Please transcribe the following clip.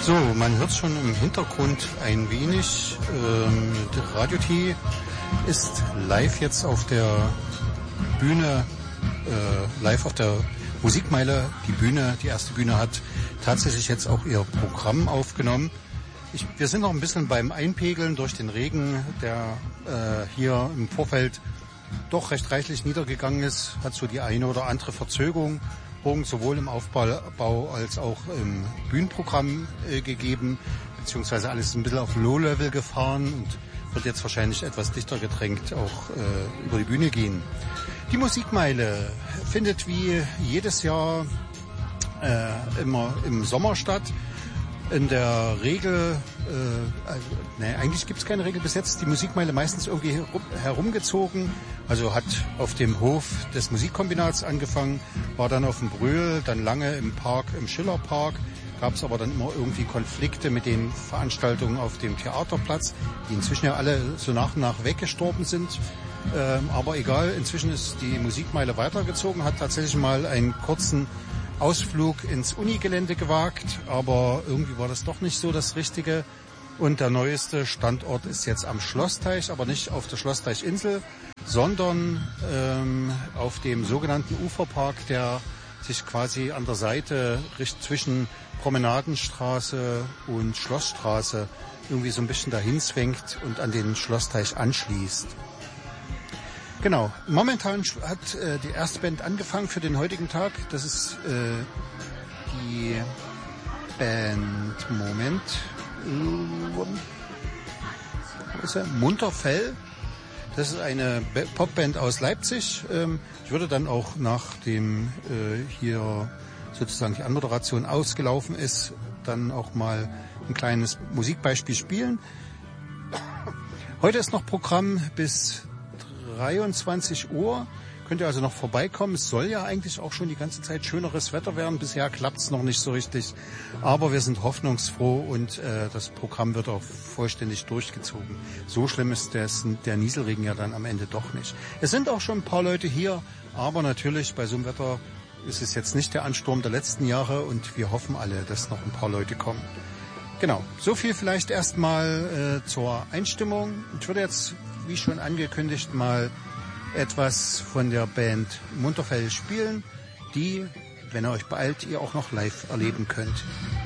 So, man hört schon im Hintergrund ein wenig. Der Radio T ist live jetzt auf der Bühne, live auf der Musikmeile. Die erste Bühne hat tatsächlich jetzt auch ihr Programm aufgenommen. Wir sind noch ein bisschen beim Einpegeln durch den Regen, der hier im Vorfeld doch recht reichlich niedergegangen ist, hat so die eine oder andere Verzögerung sowohl im Aufbau als auch im Bühnenprogramm gegeben, beziehungsweise alles ein bisschen auf Low-Level gefahren und wird jetzt wahrscheinlich etwas dichter gedrängt auch über die Bühne gehen. Die Musikmeile findet wie jedes Jahr immer im Sommer statt. In der Regel, eigentlich gibt es keine Regel bis jetzt, die Musikmeile meistens irgendwie herumgezogen. Also hat auf dem Hof des Musikkombinats angefangen, war dann auf dem Brühl, dann lange im Park, im Schillerpark. Gab es aber dann immer irgendwie Konflikte mit den Veranstaltungen auf dem Theaterplatz, die inzwischen ja alle so nach und nach weggestorben sind. Aber egal, inzwischen ist die Musikmeile weitergezogen, hat tatsächlich mal einen kurzen Ausflug ins Unigelände gewagt, aber irgendwie war das doch nicht so das Richtige. Und der neueste Standort ist jetzt am Schlossteich, aber nicht auf der Schlossteichinsel, sondern auf dem sogenannten Uferpark, der sich quasi an der Seite zwischen Promenadenstraße und Schlossstraße irgendwie so ein bisschen dahin zwängt und an den Schlossteich anschließt. Genau, momentan hat die erste Band angefangen für den heutigen Tag. Das ist die Band, wo ist er? Munterfell. Das ist eine Popband aus Leipzig. Ich würde dann auch, nachdem hier sozusagen die Anmoderation ausgelaufen ist, dann auch mal ein kleines Musikbeispiel spielen. Heute ist noch Programm bis 23 Uhr. Könnt ihr also noch vorbeikommen. Es soll ja eigentlich auch schon die ganze Zeit schöneres Wetter werden. Bisher klappt es noch nicht so richtig. Aber wir sind hoffnungsfroh und das Programm wird auch vollständig durchgezogen. So schlimm ist der Nieselregen ja dann am Ende doch nicht. Es sind auch schon ein paar Leute hier, aber natürlich bei so einem Wetter ist es jetzt nicht der Ansturm der letzten Jahre und wir hoffen alle, dass noch ein paar Leute kommen. Genau, so viel vielleicht erstmal zur Einstimmung. Ich würde jetzt, wie schon angekündigt, mal etwas von der Band Munterfell spielen, die, wenn ihr euch beeilt, ihr auch noch live erleben könnt.